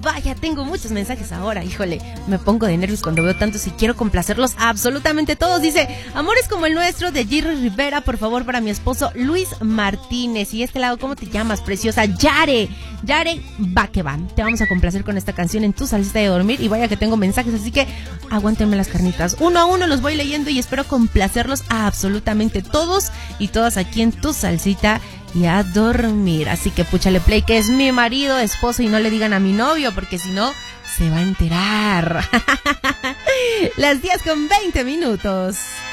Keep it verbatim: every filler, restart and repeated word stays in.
Vaya, tengo muchos mensajes ahora. Híjole, me pongo de nervios cuando veo tantos y quiero complacerlos a absolutamente todos. Dice, amores como el nuestro de Jerry Rivera, por favor, para mi esposo Luis Martínez. Y este lado, ¿cómo te llamas, preciosa? Yare. Yare, va que va. Te vamos a complacer con esta canción en tu salsita de dormir. Y vaya que tengo mensajes, así que aguántenme las carnitas. Uno a uno los voy leyendo y espero complacerlos a absolutamente todos y todas aquí en tu salsita y a dormir. Así que púchale play, que es mi marido, esposo, y no le digan a mi novio, porque si no, se va a enterar. Las diez con veinte minutos.